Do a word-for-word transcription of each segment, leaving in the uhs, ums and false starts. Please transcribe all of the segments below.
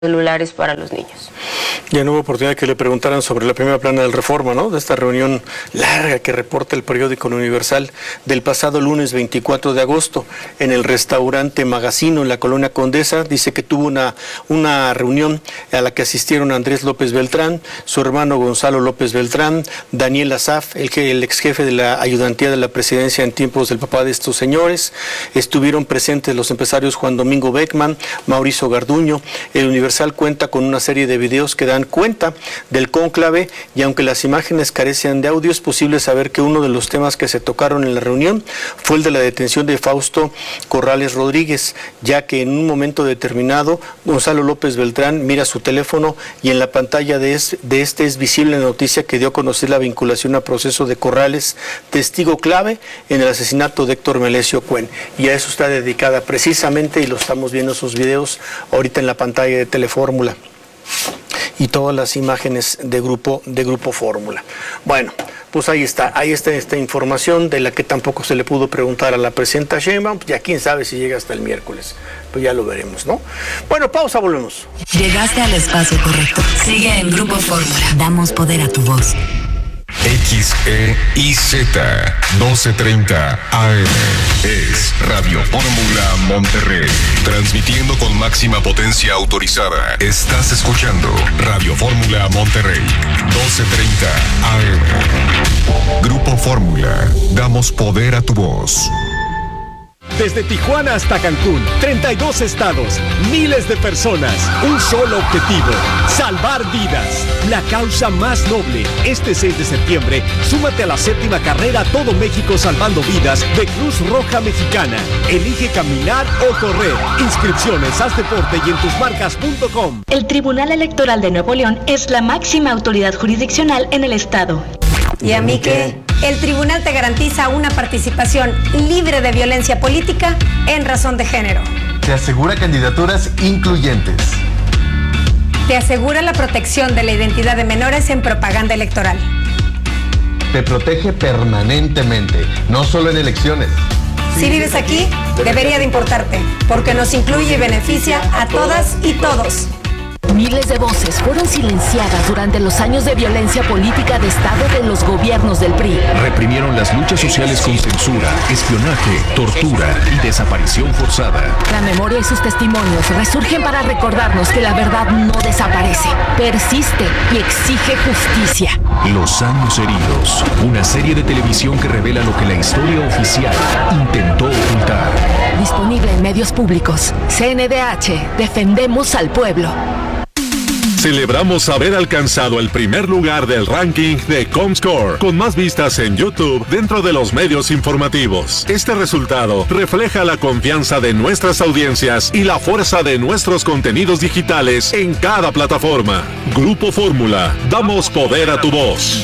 celulares para los niños. Ya no hubo oportunidad que le preguntaran sobre la primera plana del Reforma, ¿no? De esta reunión larga que reporta el periódico Universal del pasado lunes veinticuatro de agosto en el restaurante Magazino en la Colonia Condesa. Dice que tuvo una, una reunión a la que asistieron Andrés López Beltrán, su hermano Gonzalo López Beltrán, Daniel Asaf, el, el ex jefe de la ayudantía de la presidencia en tiempos del papá de estos señores. Estuvieron presentes los empresarios Juan Domingo Beckman, Mauricio Garduño. El Universal cuenta con una serie de videos que dan cuenta del cónclave, y aunque las imágenes carecen de audio, es posible saber que uno de los temas que se tocaron en la reunión fue el de la detención de Fausto Corrales Rodríguez, ya que en un momento determinado Gonzalo López Beltrán mira su teléfono y en la pantalla de, es, de este es visible la noticia que dio a conocer la vinculación a proceso de Corrales, testigo clave en el asesinato de Héctor Melesio Cuen, y a eso está dedicada precisamente, y lo estamos viendo esos videos ahorita en la pantalla de Telefórmula y todas las imágenes de grupo de Grupo Fórmula. Bueno, pues ahí está, ahí está esta información de la que tampoco se le pudo preguntar a la presidenta Sheinbaum, ya quién sabe si llega hasta el miércoles, pues ya lo veremos, ¿no? Bueno, pausa, volvemos. Llegaste al espacio correcto. Sigue en Grupo Fórmula. Damos poder a tu voz. X E I Z doce treinta A M es Radio Fórmula Monterrey, transmitiendo con máxima potencia autorizada. Estás escuchando Radio Fórmula Monterrey, doce treinta A M. Grupo Fórmula, damos poder a tu voz. Desde Tijuana hasta Cancún, treinta y dos estados, miles de personas, un solo objetivo, salvar vidas. La causa más noble. Este seis de septiembre, súmate a la séptima carrera Todo México Salvando Vidas de Cruz Roja Mexicana. Elige caminar o correr. Inscripciones, haz deporte y en tus marcas punto com. El Tribunal Electoral de Nuevo León es la máxima autoridad jurisdiccional en el estado. ¿Y a mí qué? El tribunal te garantiza una participación libre de violencia política en razón de género. Te asegura candidaturas incluyentes. Te asegura la protección de la identidad de menores en propaganda electoral. Te protege permanentemente, no solo en elecciones. Si vives aquí, debería de importarte, porque nos incluye y beneficia a todas y todos. Miles de voces fueron silenciadas durante los años de violencia política de Estado de los gobiernos del P R I. Reprimieron las luchas sociales con censura, espionaje, tortura y desaparición forzada. La memoria y sus testimonios resurgen para recordarnos que la verdad no desaparece, persiste y exige justicia. Los años heridos, una serie de televisión que revela lo que la historia oficial intentó ocultar. Disponible en medios públicos. C N D H, defendemos al pueblo. Celebramos haber alcanzado el primer lugar del ranking de Comscore, con más vistas en YouTube dentro de los medios informativos. Este resultado refleja la confianza de nuestras audiencias y la fuerza de nuestros contenidos digitales en cada plataforma. Grupo Fórmula, damos poder a tu voz.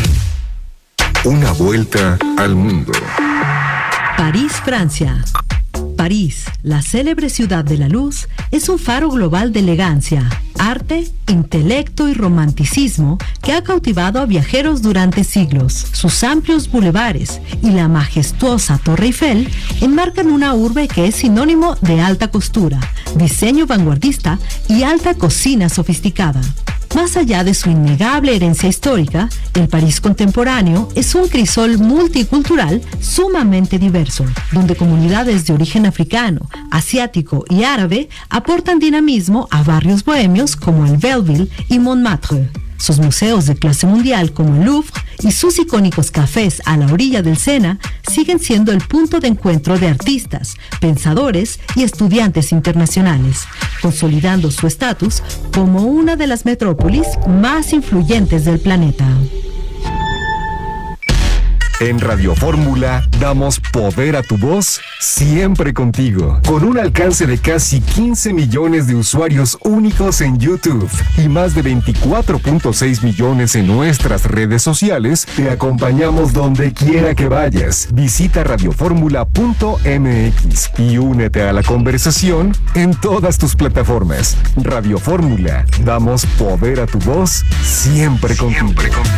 Una vuelta al mundo. París, Francia. París, la célebre ciudad de la luz, es un faro global de elegancia, arte, intelecto y romanticismo que ha cautivado a viajeros durante siglos. Sus amplios bulevares y la majestuosa Torre Eiffel enmarcan una urbe que es sinónimo de alta costura, diseño vanguardista y alta cocina sofisticada. Más allá de su innegable herencia histórica, el París contemporáneo es un crisol multicultural sumamente diverso, donde comunidades de origen africano, asiático y árabe aportan dinamismo a barrios bohemios como el Belleville y Montmartre. Sus museos de clase mundial como el Louvre y sus icónicos cafés a la orilla del Sena siguen siendo el punto de encuentro de artistas, pensadores y estudiantes internacionales, consolidando su estatus como una de las metrópolis más influyentes del planeta. En Radio Fórmula damos poder a tu voz siempre contigo. Con un alcance de casi quince millones de usuarios únicos en YouTube y más de veinticuatro punto seis millones en nuestras redes sociales, te acompañamos donde quiera que vayas. Visita radioformula punto m x y únete a la conversación en todas tus plataformas. Radio Fórmula, damos poder a tu voz siempre contigo. Siempre contigo.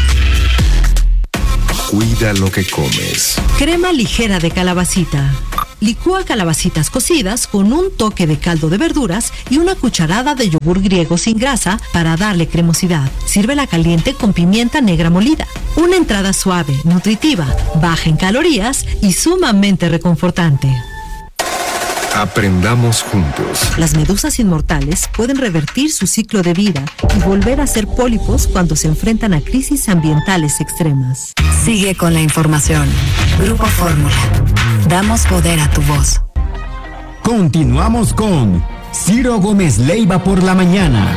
Cuida lo que comes. Crema ligera de calabacita. Licúa calabacitas cocidas con un toque de caldo de verduras y una cucharada de yogur griego sin grasa para darle cremosidad. Sírvela caliente con pimienta negra molida. Una entrada suave, nutritiva, baja en calorías y sumamente reconfortante. Aprendamos juntos. Las medusas inmortales pueden revertir su ciclo de vida y volver a ser pólipos cuando se enfrentan a crisis ambientales extremas. Sigue con la información. Grupo Fórmula. Damos poder a tu voz. Continuamos con Ciro Gómez Leiva por la mañana.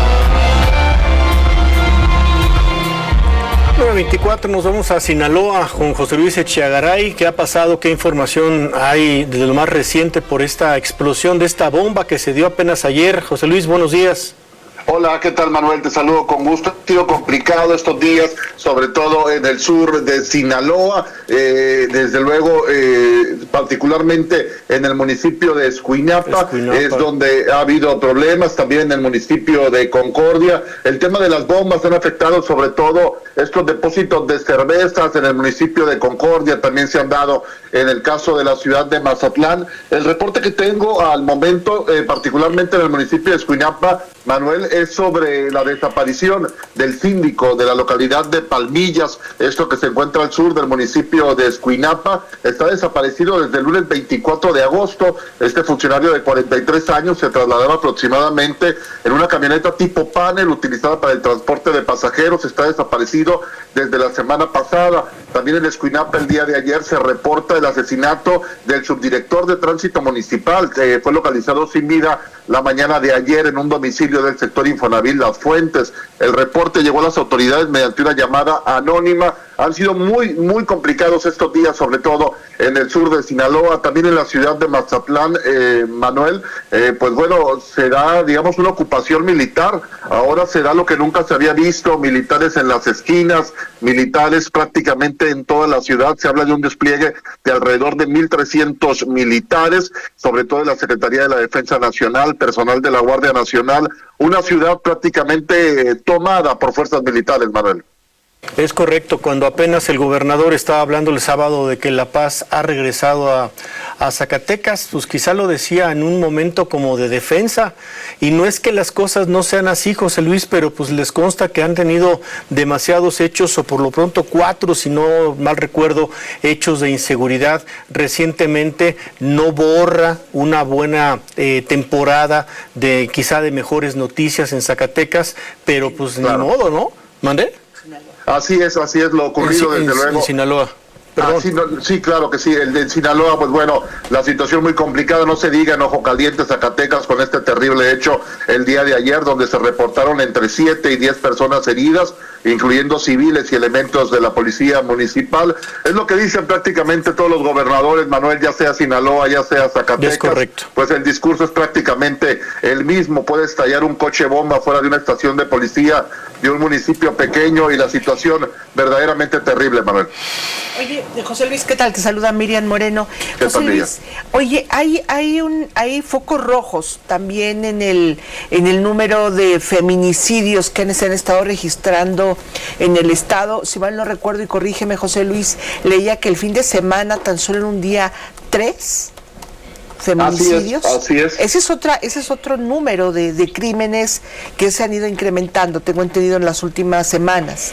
nueve veinticuatro, nos vamos a Sinaloa con José Luis Echeagaray. ¿Qué ha pasado? ¿Qué información hay de lo más reciente por esta explosión de esta bomba que se dio apenas ayer? José Luis, buenos días. Hola, ¿qué tal, Manuel? Te saludo con gusto. Ha sido complicado estos días, sobre todo en el sur de Sinaloa, eh, desde luego, eh, particularmente en el municipio de Escuinapa, Escuinapa, es donde ha habido problemas, también en el municipio de Concordia. El tema de las bombas han afectado sobre todo estos depósitos de cervezas en el municipio de Concordia, también se han dado en el caso de la ciudad de Mazatlán. El reporte que tengo al momento, eh, particularmente en el municipio de Escuinapa, Manuel, es sobre la desaparición del síndico de la localidad de Palmillas, esto que se encuentra al sur del municipio de Escuinapa. Está desaparecido desde el lunes veinticuatro de agosto. Este funcionario de cuarenta y tres años se trasladaba aproximadamente en una camioneta tipo panel utilizada para el transporte de pasajeros. Está desaparecido desde la semana pasada. También en Escuinapa el día de ayer se reporta el asesinato del subdirector de tránsito municipal, que fue localizado sin vida la mañana de ayer en un domicilio del sector Infonavit Las Fuentes. El reporte llegó a las autoridades mediante una llamada anónima. Han sido muy, muy complicados estos días, sobre todo en el sur de Sinaloa, también en la ciudad de Mazatlán, eh, Manuel, eh, pues bueno, será, digamos, una ocupación militar. Ahora será lo que nunca se había visto, militares en las esquinas, militares prácticamente en toda la ciudad. Se habla de un despliegue de alrededor de mil trescientos militares, sobre todo de la Secretaría de la Defensa Nacional, personal de la Guardia Nacional, una ciudad prácticamente eh, tomada por fuerzas militares, Manuel. Es correcto, cuando apenas el gobernador estaba hablando el sábado de que La Paz ha regresado a, a Zacatecas, pues quizá lo decía en un momento como de defensa, y no es que las cosas no sean así, José Luis, pero pues les consta que han tenido demasiados hechos, o por lo pronto cuatro, si no mal recuerdo, hechos de inseguridad recientemente. No borra una buena eh, temporada de quizá de mejores noticias en Zacatecas, pero pues claro, ni modo, ¿no? ¿Mandé? Así es, así es lo ocurrido, en, desde en, luego. En Sinaloa. Ah, sí, no, sí, claro que sí, el de Sinaloa, pues bueno, la situación muy complicada, no se diga en Ojo Caliente, Zacatecas, con este terrible hecho el día de ayer, donde se reportaron entre siete y diez personas heridas, incluyendo civiles y elementos de la policía municipal. Es lo que dicen prácticamente todos los gobernadores, Manuel, ya sea Sinaloa, ya sea Zacatecas. Es correcto. Pues el discurso es prácticamente el mismo. Puede estallar un coche bomba fuera de una estación de policía de un municipio pequeño y la situación verdaderamente terrible, Manuel. Oye, José Luis, ¿qué tal? Te saluda Miriam Moreno. ¿Qué José tal, Luis, oye, hay hay un hay focos rojos también en el en el número de feminicidios que se han estado registrando en el estado. Si mal no recuerdo, y corrígeme, José Luis, leía que el fin de semana, tan solo en un día, tres feminicidios. Así es, así es. Ese es otra, ese es otro número de, de crímenes que se han ido incrementando, tengo entendido, en las últimas semanas.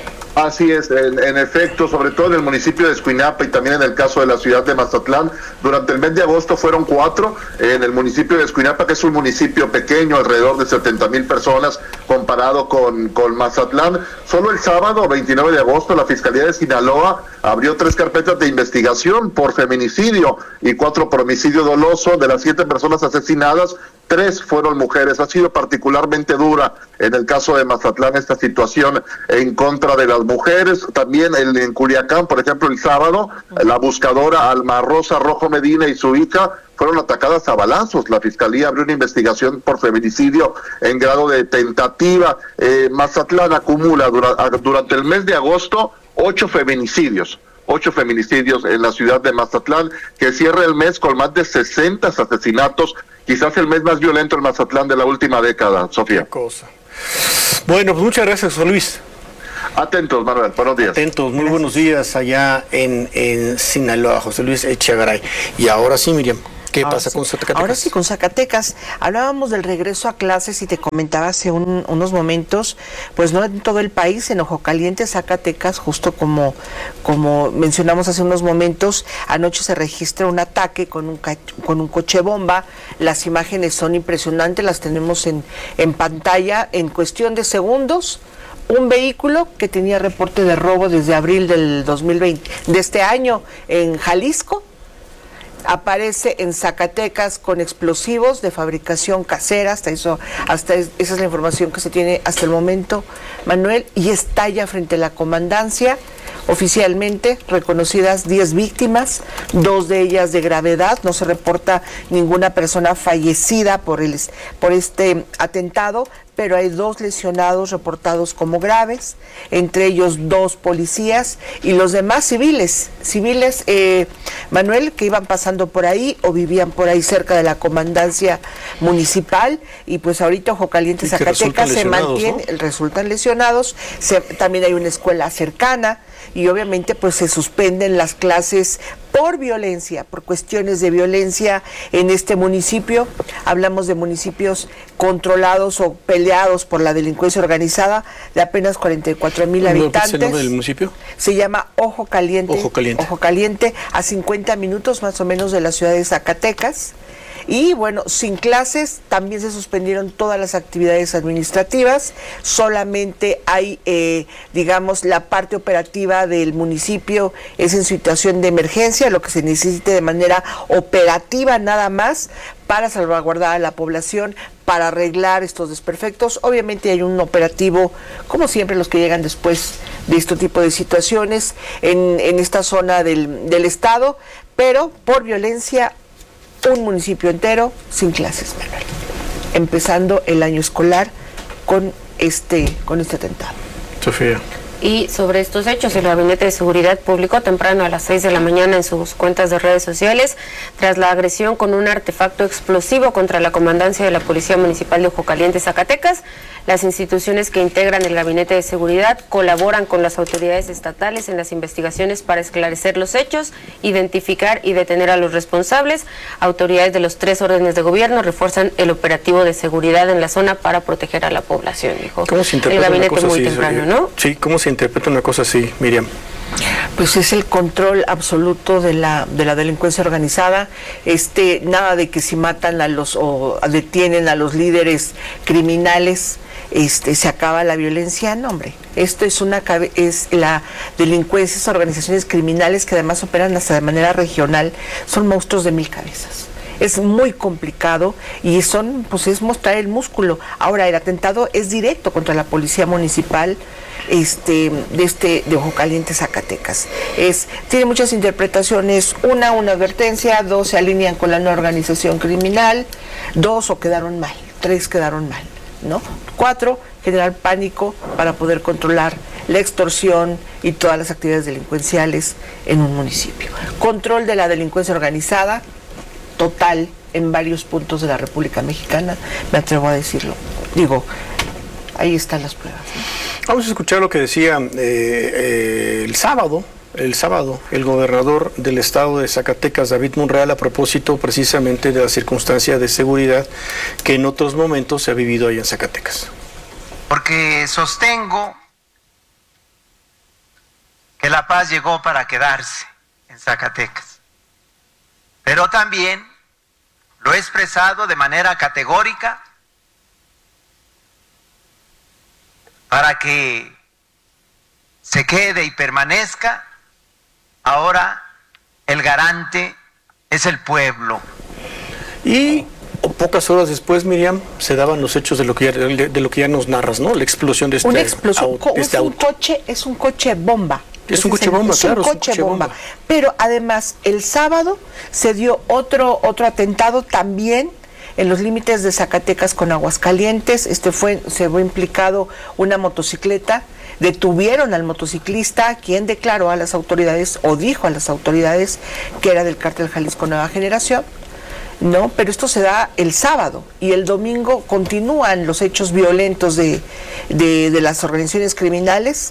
Así es, en, en efecto, sobre todo en el municipio de Escuinapa y también en el caso de la ciudad de Mazatlán, durante el mes de agosto fueron cuatro, en el municipio de Escuinapa, que es un municipio pequeño, alrededor de setenta mil personas, comparado con, con Mazatlán. Solo el sábado, veintinueve de agosto, la Fiscalía de Sinaloa abrió tres carpetas de investigación por feminicidio y cuatro por homicidio doloso. De las siete personas asesinadas, tres fueron mujeres. Ha sido particularmente dura en el caso de Mazatlán esta situación en contra de las mujeres. También en, en Culiacán, por ejemplo, el sábado, la buscadora Alma Rosa Rojo Medina y su hija fueron atacadas a balazos. La Fiscalía abrió una investigación por feminicidio en grado de tentativa. Eh, Mazatlán acumula dura, durante el mes de agosto ocho feminicidios. Ocho feminicidios en la ciudad de Mazatlán, que cierra el mes con más de sesenta asesinatos, quizás el mes más violento en Mazatlán de la última década, Sofía. Cosa. Bueno, pues muchas gracias, José Luis. Atentos, Manuel, buenos días. Atentos, muy Gracias. buenos días allá en, en Sinaloa, José Luis Echegaray. Y ahora sí, Miriam, ¿qué Ahora pasa sí. con Zacatecas? Ahora sí, con Zacatecas. Hablábamos del regreso a clases y te comentaba hace un, unos momentos, pues no en todo el país, en Ojo Caliente, Zacatecas, justo como, como mencionamos hace unos momentos, anoche se registra un ataque con un, ca- con un coche bomba. Las imágenes son impresionantes, las tenemos en, en pantalla en cuestión de segundos. Un vehículo que tenía reporte de robo desde abril del dos mil veinte, de este año, en Jalisco, aparece en Zacatecas con explosivos de fabricación casera, hasta eso, hasta es, esa es la información que se tiene hasta el momento, Manuel, y estalla frente a la comandancia. Oficialmente reconocidas diez víctimas, dos de ellas de gravedad, no se reporta ninguna persona fallecida por el por este atentado, pero hay dos lesionados reportados como graves, entre ellos dos policías y los demás civiles, civiles, eh, Manuel, que iban pasando por ahí o vivían por ahí cerca de la comandancia municipal, y pues ahorita Ojo Caliente, Zacatecas, se mantiene, ¿no? Resultan lesionados, se, también hay una escuela cercana, y obviamente pues se suspenden las clases por violencia, por cuestiones de violencia en este municipio. Hablamos de municipios controlados o peleados por la delincuencia organizada de apenas cuarenta y cuatro mil habitantes. ¿Es el nombre del municipio? Se llama Ojo Caliente. Ojo Caliente. Ojo Caliente, a cincuenta minutos más o menos de la ciudad de Zacatecas. Y bueno, sin clases, también se suspendieron todas las actividades administrativas, solamente hay, eh, digamos, la parte operativa del municipio es en situación de emergencia, lo que se necesite de manera operativa nada más para salvaguardar a la población, para arreglar estos desperfectos. Obviamente hay un operativo, como siempre los que llegan después de este tipo de situaciones en, en esta zona del, del estado, pero por violencia un municipio entero sin clases, Manuel, empezando el año escolar con este con este atentado. Sofía. Y sobre estos hechos, el Gabinete de Seguridad publicó temprano a las seis de la mañana en sus cuentas de redes sociales, tras la agresión con un artefacto explosivo contra la comandancia de la Policía Municipal de Ojo Caliente, Zacatecas. Las instituciones que integran el Gabinete de Seguridad colaboran con las autoridades estatales en las investigaciones para esclarecer los hechos, identificar y detener a los responsables. Autoridades de los tres órdenes de gobierno refuerzan el operativo de seguridad en la zona para proteger a la población, dijo. ¿Cómo se interpreta el gabinete una cosa muy así, temprano, Sofía? ¿no? Sí, ¿cómo se interpreta una cosa así, Miriam? Pues es el control absoluto de la de la delincuencia organizada. Este nada de que si matan a los o detienen a los líderes criminales, este se acaba la violencia. No, hombre, esto es una es la delincuencia, esas organizaciones criminales que además operan hasta de manera regional, son monstruos de mil cabezas. Es muy complicado y son, pues es mostrar el músculo. Ahora, el atentado es directo contra la policía municipal este, de este de Ojo Caliente, Zacatecas. Es, tiene muchas interpretaciones. Una, una advertencia. Dos, se alinean con la nueva organización criminal. Dos, o quedaron mal. Tres, quedaron mal, ¿no? Cuatro, generar pánico para poder controlar la extorsión y todas las actividades delincuenciales en un municipio. Control de la delincuencia organizada total en varios puntos de la República Mexicana, me atrevo a decirlo. Digo, ahí están las pruebas, ¿no? Vamos a escuchar lo que decía eh, eh, el sábado, el sábado, el gobernador del estado de Zacatecas, David Monreal, a propósito precisamente de la circunstancia de seguridad que en otros momentos se ha vivido ahí en Zacatecas. Porque sostengo que la paz llegó para quedarse en Zacatecas, pero también lo he expresado de manera categórica para que se quede y permanezca. Ahora el garante es el pueblo. Y pocas horas después, Miriam, se daban los hechos de lo que ya, de lo que ya nos narras, ¿no? La explosión de este, Una explosión, auto, es este un auto. coche, es un coche bomba. Es un coche bomba, es claro. Un coche, es un coche bomba. bomba. Pero además, el sábado se dio otro, otro atentado también en los límites de Zacatecas con Aguascalientes. Este fue, se fue implicado una motocicleta. Detuvieron al motociclista, quien declaró a las autoridades, o dijo a las autoridades, que era del cártel Jalisco Nueva Generación. No, pero esto se da el sábado y el domingo continúan los hechos violentos de, de, de las organizaciones criminales.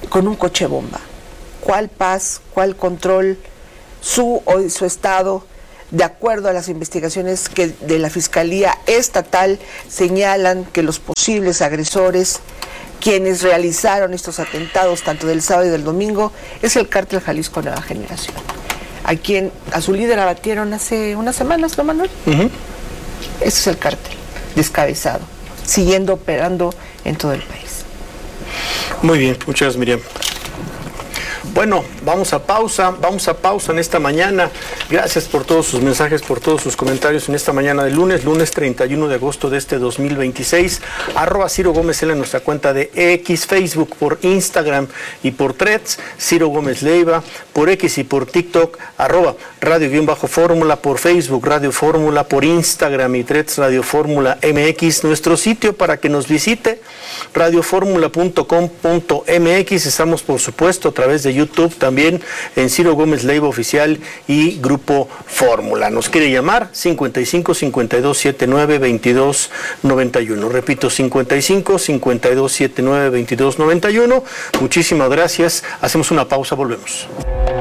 con un coche bomba. ¿Cuál paz, cuál control, su o su estado, de acuerdo a las investigaciones que de la Fiscalía Estatal señalan que los posibles agresores, quienes realizaron estos atentados tanto del sábado y del domingo, es el Cártel Jalisco Nueva Generación, a quien a su líder abatieron hace unas semanas, ¿no, Manuel? Uh-huh. Ese es el cártel descabezado, siguiendo operando en todo el país. Muy bien, muchas gracias, Miriam. Bueno, vamos a pausa, vamos a pausa en esta mañana. Gracias por todos sus mensajes, por todos sus comentarios en esta mañana de lunes, lunes treinta y uno de agosto de este dos mil veintiséis. Arroba Ciro Gómez L en nuestra cuenta de X, Facebook, por Instagram y por Threads, Ciro Gómez Leiva, por X y por TikTok, arroba Radio-Fórmula, por Facebook, Radio Fórmula, por Instagram y Threads, Radio Fórmula M X. Nuestro sitio para que nos visite, radio fórmula punto com punto m x. Estamos, por supuesto, a través de YouTube, también en Ciro Gómez Leiva Oficial y Grupo Fórmula. Nos quiere llamar cincuenta y cinco, cincuenta y dos, setenta y nueve, veintidós, noventa y uno. Repito, cincuenta y cinco, cincuenta y dos, setenta y nueve, veintidós, noventa y uno. Muchísimas gracias. Hacemos una pausa, volvemos.